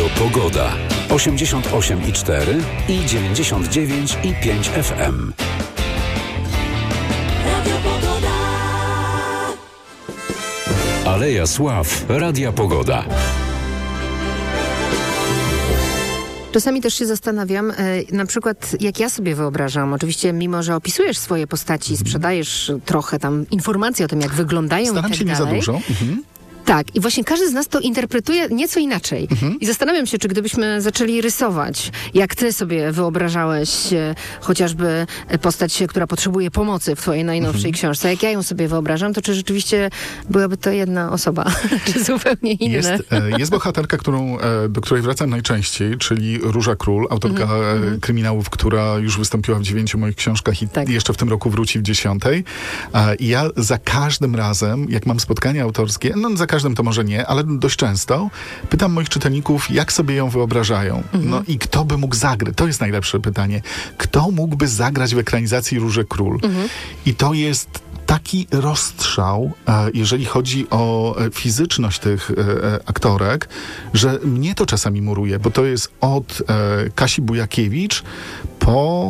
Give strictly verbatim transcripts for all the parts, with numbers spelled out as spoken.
Pogoda. osiemdziesiąt osiem i cztery i dziewięćdziesiąt dziewięć i pięć F M. Aleja Sław. Radia Pogoda. Czasami też się zastanawiam, na przykład jak ja sobie wyobrażam, oczywiście mimo, że opisujesz swoje postaci, sprzedajesz trochę tam informacji o tym, jak wyglądają Staram i tak się nie dalej. za dużo. Mhm. Tak, i właśnie każdy z nas to interpretuje nieco inaczej. Mhm. I zastanawiam się, czy gdybyśmy zaczęli rysować, jak ty sobie wyobrażałeś e, chociażby postać, która potrzebuje pomocy w twojej najnowszej Mhm. książce, jak ja ją sobie wyobrażam, to czy rzeczywiście byłaby to jedna osoba, czy zupełnie inne? Jest, e, jest bohaterka, którą, e, do której wracam najczęściej, czyli Róża Król, autorka Mhm. e, kryminałów, która już wystąpiła w dziewięciu moich książkach i Tak. jeszcze w tym roku wróci w dziesiątej. E, I ja za każdym razem, jak mam spotkania autorskie, no za każdym to może nie, ale dość często pytam moich czytelników, jak sobie ją wyobrażają. Mhm. No i kto by mógł zagrać? To jest najlepsze pytanie. Kto mógłby zagrać w ekranizacji Róży Król? Mhm. I to jest taki rozstrzał, e, jeżeli chodzi o e, fizyczność tych e, e, aktorek, że mnie to czasami muruje, bo to jest od e, Kasi Bujakiewicz po...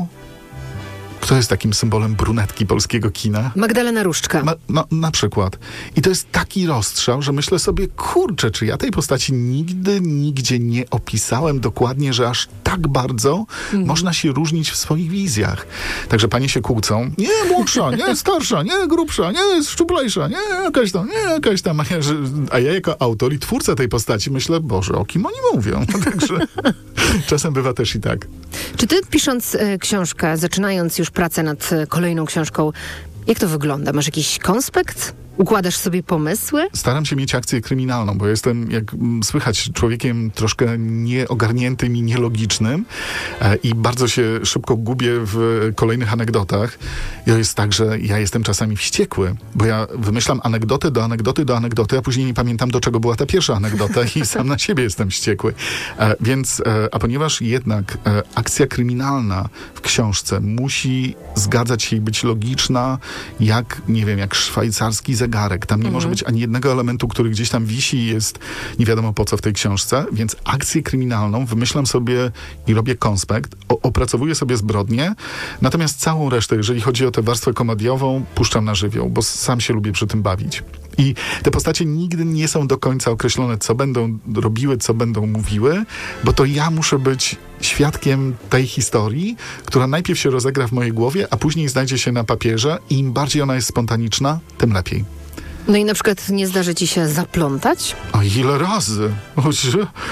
Kto jest takim symbolem brunetki polskiego kina? Magdalena Różczka. Ma, no, na przykład. I to jest taki rozstrzał, że myślę sobie, kurczę, czy ja tej postaci nigdy, nigdzie nie opisałem dokładnie, że aż tak bardzo Mhm. można się różnić w swoich wizjach. Także panie się kłócą. Nie młodsza, nie starsza, nie grubsza, nie szczuplejsza, nie jakaś tam, nie jakaś tam. A ja, że, a ja jako autor i twórca tej postaci myślę, Boże, o kim oni mówią? Także czasem bywa też i tak. Czy ty pisząc e, książkę, zaczynając już pracę nad e, kolejną książką, jak to wygląda? Masz jakiś konspekt? Układasz sobie pomysły? Staram się mieć akcję kryminalną, bo jestem, jak mm, słychać, człowiekiem troszkę nieogarniętym i nielogicznym e, i bardzo się szybko gubię w kolejnych anegdotach. I to jest tak, że ja jestem czasami wściekły, bo ja wymyślam anegdotę do anegdoty do anegdoty, a później nie pamiętam, do czego była ta pierwsza anegdota i sam na siebie jestem wściekły. E, więc, e, a ponieważ jednak e, akcja kryminalna w książce musi zgadzać się i być logiczna, jak, nie wiem, jak szwajcarski zegarek. Tam nie Mhm. może być ani jednego elementu, który gdzieś tam wisi i jest nie wiadomo po co w tej książce, więc akcję kryminalną wymyślam sobie i robię konspekt, o, opracowuję sobie zbrodnię, natomiast całą resztę, jeżeli chodzi o tę warstwę komediową, puszczam na żywioł, bo sam się lubię przy tym bawić. I te postacie nigdy nie są do końca określone, co będą robiły, co będą mówiły, bo to ja muszę być świadkiem tej historii, która najpierw się rozegra w mojej głowie, a później znajdzie się na papierze i im bardziej ona jest spontaniczna, tym lepiej. No i na przykład nie zdarzy ci się zaplątać? O ile razy? O,